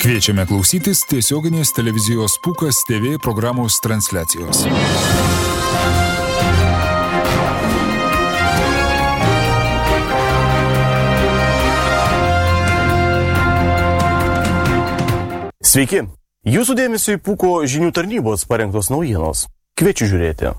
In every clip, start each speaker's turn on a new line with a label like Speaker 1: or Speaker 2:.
Speaker 1: Kviečiame klausytis tiesioginės televizijos Pūkas TV programos transliacijos.
Speaker 2: Sveiki! Jūsų dėmesio į Pūko žinių tarnybos parengtos naujienos. Kviečiu žiūrėti.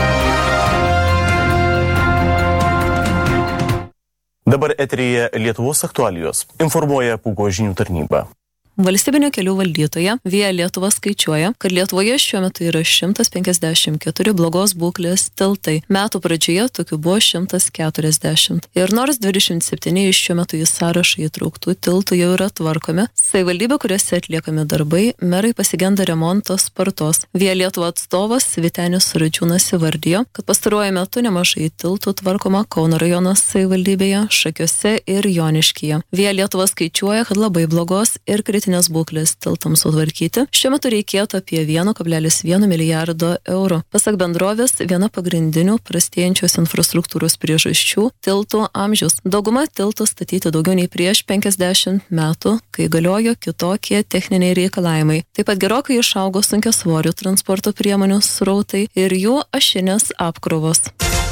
Speaker 2: Dabar eteryje Lietuvos aktualijos. Informuoja Pūko žinių tarnyba.
Speaker 3: Valstybinio kelių valdytoja Via Lietuva skaičiuoja, kad Lietuvoje šiuo metu yra 154 blogos būklės tiltai. Metų pradžioje tokių buvo 140. Ir nors 27 iš šiuo metu į sąrašą įtrauktų tiltų jau yra tvarkomi, savivaldybė, kuriuose atliekami darbai, merai pasigenda remonto spartos. Via Lietuva atstovas Vytenis Radžiūnas įvardijo, kad pastaruoju metu nemažai tiltų tvarkoma Kauno rajono savivaldybėje, Šakiuose ir Joniškyje. Via Lietuva skaičiuoja, kad labai blogos ir kritinės būklės tiltams sutvarkyti šiuo metu reikėtų apie 1,1 milijardo eurų. Pasak bendrovės, viena pagrindinių prastėjančios infrastruktūros priežasčių – tiltų amžius. Dauguma tiltų statyti daugiau nei prieš 50 metų, kai galiojo kitokie techniniai reikalavimai. Taip pat gerokai išaugo sunkiasvorių transporto priemonių srautai ir jų ašinės apkrovos.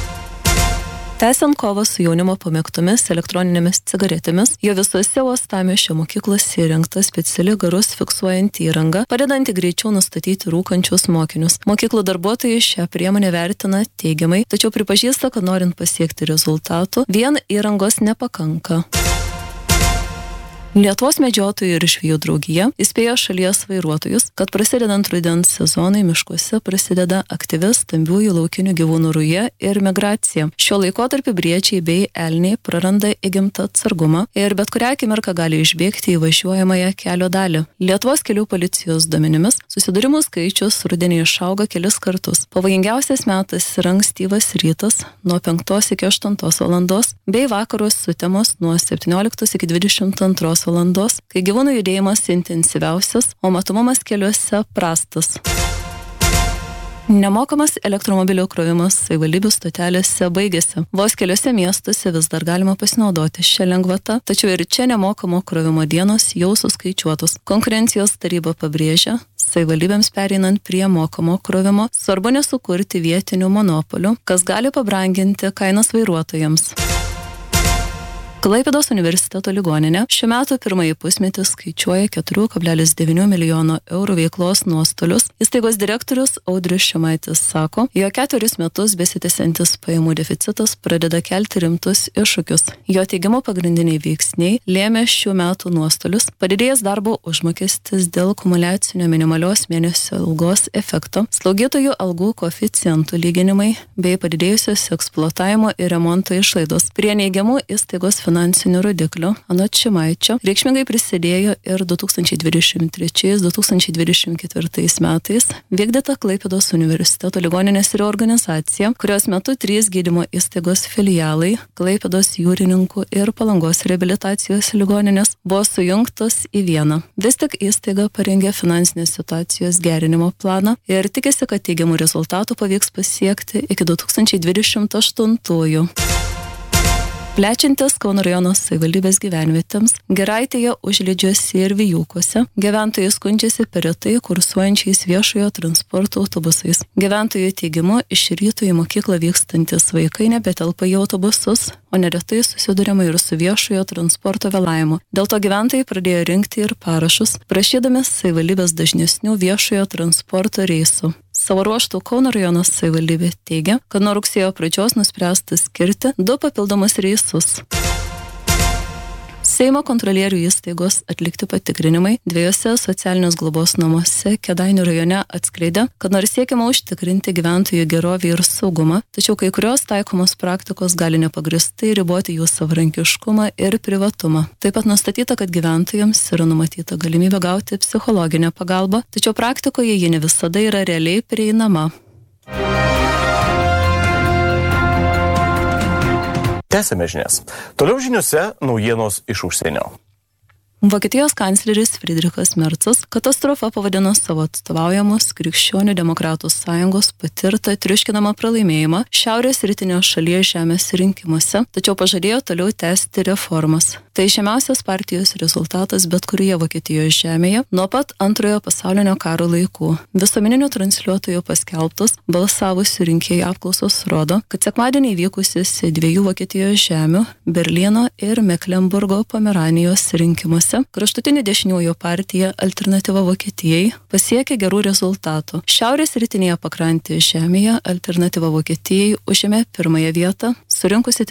Speaker 3: Tęsiant kovą su jaunimo pamėgtomis elektroninėmis cigaretėmis, jo visose uostamiesčio mokyklose įrengta speciali garus fiksuojanti įranga, padedanti greičiau nustatyti rūkančius mokinius. Mokyklų darbuotojai šią priemonę vertina teigiamai, tačiau pripažįsta, kad norint pasiekti rezultatų, vien įrangos nepakanka. Lietuvos medžiotojų ir žvejų draugija įspėjo šalies vairuotojus, kad prasidedant rudens sezonui miškuose prasideda aktyvi stambiųjų laukinių gyvūnų ruja ir migracija. Šiuo laikotarpiu briedžiai bei elniai praranda įgimtą atsargumą ir bet kurią akimirką gali išbėgti į važiuojamąją kelio dalį. Lietuvos kelių policijos duomenimis susidūrimų skaičius rudenį išauga kelis kartus. Pavojingiausias metas yra ankstyvas rytas nuo 5 iki 8 valandos bei vakarus sutemos nuo 17 iki 22 valandos, kai gyvūnų judėjimas intensyviausias, o matomumas keliuose prastas. Nemokamas elektromobilio krovimas savivaldybių stotelėse baigėsi. Vos keliuose miestuose vis dar galima pasinaudoti šią lengvatą, tačiau ir čia nemokamo krovimo dienos jau suskaičiuotos. Konkurencijos taryba pabrėžia, savivaldybėms pereinant prie mokamo krovimo, svarbu nesukurti vietinių monopolių, kas gali pabranginti kainas vairuotojams. Klaipėdos universiteto ligoninė šiuo metu pirmąjį pusmetį skaičiuoja 4,9 milijono eurų veiklos nuostolius. Įstaigos direktorius Audrius Šimaitis sako, jo 4 metus besitęsiantis pajamų deficitas pradeda kelti rimtus iššūkius. Jo teigimu pagrindiniai veiksniai lėmė šių metų nuostolius, padidėjęs darbo užmokestis dėl kumuliacinio minimalios mėnesio algos efekto, slaugytojų algų koeficientų lyginimai bei padidėjusios eksploatavimo ir remonto išlaidos. Prie neigiamų įstaigos finansinių rodiklių, anot Šimaičio, reikšmingai prisidėjo ir 2023-2024 metais vykdyta Klaipėdos universiteto ligoninės reorganizacija, kurios metu 3 gydymo įstaigos filialai, Klaipėdos jūrininkų ir Palangos reabilitacijos ligoninės, buvo sujungtos į vieną. Vis tik įstaiga parengė finansinės situacijos gerinimo planą ir tikisi, kad teigiamų rezultatų pavyks pasiekti iki 2028. Plečiantis Kauno rajono savivaldybės gyvenvietėms, Giraitėje, Užliedžiuose ir Vijūkuose, gyventojai skundžiasi per retai kursuojančiais viešojo transporto autobusais. Gyventojų teigimu, iš ryto į mokyklą vykstantis vaikai nebetelpa į autobusus, o neretai susiduriama ir su viešojo transporto vėlavimu. Dėl to gyventojai pradėjo rinkti ir parašus, prašydami savivaldybės dažnesnių viešojo transporto reisų. Savo ruožtų Kauno rajono savivaldybė teigia, kad nuo rugsėjo pradžios nuspręsta skirti 2 papildomus reisus. Seimo kontrolierių įstaigos atlikti patikrinimai 2 socialinės globos namuose Kėdainių rajone atskleidė, kad nors siekiama užtikrinti gyventojų gerovę ir saugumą, tačiau kai kurios taikomos praktikos gali nepagristai riboti jų savarankiškumą ir privatumą. Taip pat nustatyta, kad gyventojams yra numatyta galimybė gauti psichologinę pagalbą, tačiau praktikoje ji ne visada yra realiai prieinama.
Speaker 2: Tęsiame žinias. Toliau žiniuose naujienos iš užsienio.
Speaker 3: Vokietijos kancleris Friedrichas Merzas katastrofa pavadino savo atstovaujamos Krikščionių demokratų sąjungos patirtą triuškinamą pralaimėjimą šiaurės rytinio šalies žemės rinkimuose, tačiau pažadėjo toliau tęsti reformas. Tai žemiausias partijos rezultatas bet kurioje Vokietijos žemėje nuo pat Antrojo pasaulinio karo laikų. Visuomeninių transliuotojų paskelbtos balsavusių rinkėjų apklausos rodo, kad sekmadienį vykusiuose dviejų Vokietijos žemių – Berlyno ir Meklenburgo Pomeranijos rinkimuose kraštutinė dešiniųjų partija Alternatyva Vokietijai pasiekė gerų rezultatų. Šiaurės rytinėje pakrantėje žemėje Alternatyva Vokietijai užėmė pirmąją vietą, surinkusi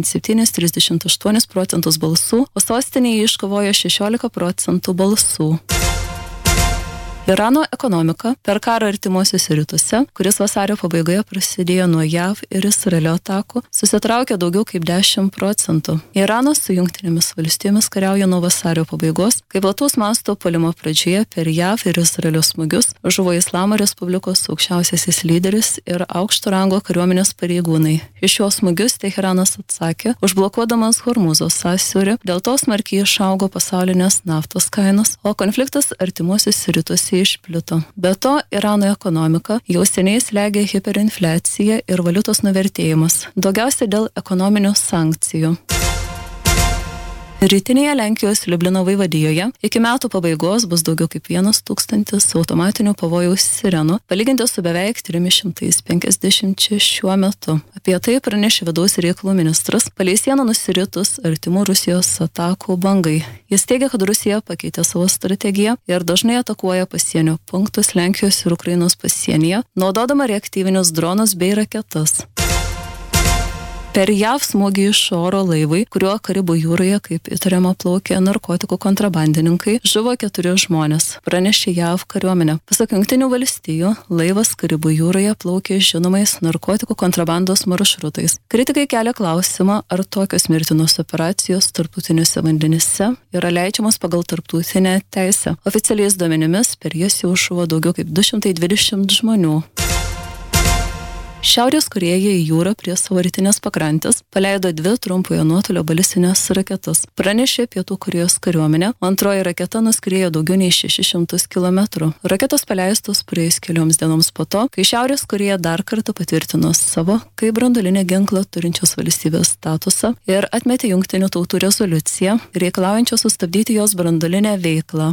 Speaker 3: 37–38% balsų, o sostinėje iškovojo 16% balsų. Irano ekonomika per karą artimuosiuose rytuose, kuris vasario pabaigoje prasidėjo nuo JAV ir Izraelio atakų, susitraukė daugiau kaip 10%. Iranas su Jungtinėmis valstijomis kariauja nuo vasario pabaigos, kai plataus masto puolimo pradžioje per JAV ir Izraelio smūgius žuvo Islamo Respublikos aukščiausiasis lyderis ir aukšto rango kariuomenės pareigūnai. Iš šios smūgius Teheranas atsakė, užblokuodamas Hormuzo sąsiaurį, dėl to smarkiai išaugo pasaulinės naftos kainos, o konfliktas artimuosiuose rytuose išplito. Be to, Irano ekonomika jau seniai slegia hiperinfliacija ir valiutos nuvertėjimas, daugiausia dėl ekonominių sankcijų. Rytinėje Lenkijos Liublino vaivadijoje iki metų pabaigos bus daugiau kaip 1000 automatinių pavojaus sirenų, palyginti su beveik 350 šiuo metu. Apie tai pranešė vidaus reikalų ministras, palei sieną nusiritus artimų Rusijos atakų bangai. Jis teigia, kad Rusija pakeitė savo strategiją ir dažnai atakuoja pasienio punktus Lenkijos ir Ukrainos pasienyje, naudodama reaktyvinius dronus bei raketas. Per JAV smūgį iš oro laivui, kuriuo Karibų jūroje, kaip įtariama, plaukė narkotikų kontrabandininkai, žuvo 4 žmonės, pranešė JAV kariuomenė. Pasak Jungtinių valstijų, laivas Karibų jūroje plaukė žinomais narkotikų kontrabandos maršrutais. Kritikai kelia klausimą, ar tokios mirtinos operacijos tarptautiniuose vandenyse yra leidžiamos pagal tarptautinę teisę. Oficialiais duomenimis per jas jau žuvo daugiau kaip 220 žmonių. Šiaurės Korėja į jūrą prie savo rytinės pakrantės paleido 2 trumpojo nuotolio balistinės raketas. Pranešė Pietų Korėjos kariuomenė, antroji raketa nuskriejo daugiau nei 600 km. Raketos paleistos praėjus kelioms dienoms po to, kai Šiaurės Korėja dar kartą patvirtino savo kaip branduolinį ginklą turinčios valstybės statusą ir atmetė Jungtinių tautų rezoliuciją, reikalaujančią sustabdyti jos branduolinę veiklą.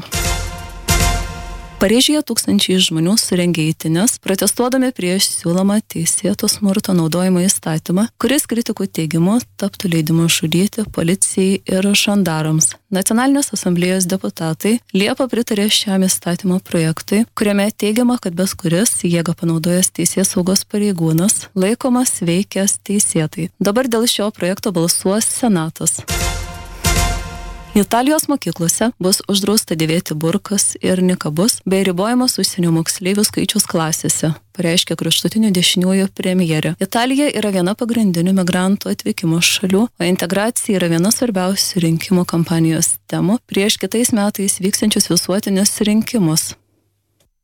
Speaker 3: Paryžiuje tūkstančiai žmonių surengė eitynes, protestuodami prieš siūlomą teisėto smurto naudojimo įstatymą, kuris kritikų teigimu taptų leidimu žudyti policijai ir žandarams. Nacionalinės asamblėjos deputatai Liepą pritarė šiam įstatymo projektui, kuriame teigiama, kad bet kuris jėgą panaudojęs teisėsaugos pareigūnas laikomas veikęs teisėtai. Dabar dėl šio projekto balsuos Senatas. Italijos mokyklose bus uždrausta dėvėti burkas ir nikabus bei ribojamas užsienio moksleivių skaičius klasėse, pareiškė kraštutinių dešiniųjų premjerė. Italija yra viena pagrindinių migrantų atvykimo šalių, o integracija yra viena svarbiausių rinkimų kampanijos temų prieš kitais metais vyksiančius visuotinius rinkimus.